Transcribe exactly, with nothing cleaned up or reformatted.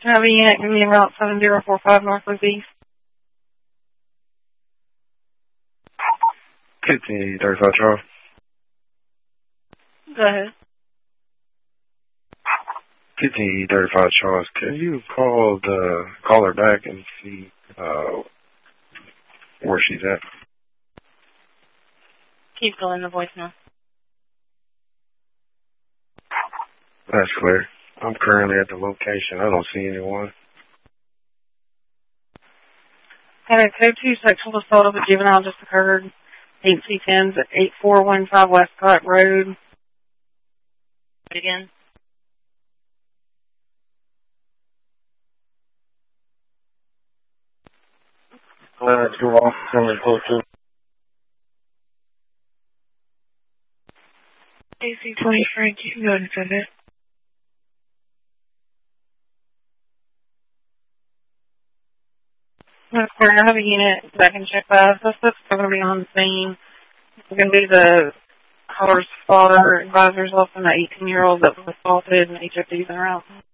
Have a unit in the route seven zero four five Northwest East. fifteen thirty-five Charles. Go ahead. fifteen thirty-five Charles. Can you call the call her back and see uh, where she's at? Keep going the voicemail. That's clear. I'm currently at the location. I don't see anyone. Had a code two sexual assault of a juvenile just occurred. eight C tens at eight four one five Westcott Road. Again. Let's go off. Coming close to. A C twenty Frank, you can go and send it. That's clear. I have a unit that can check that. This is going to be on the scene. It's going to be the Holler's father advisors less than the eighteen-year-old that was assaulted and H F D's in route.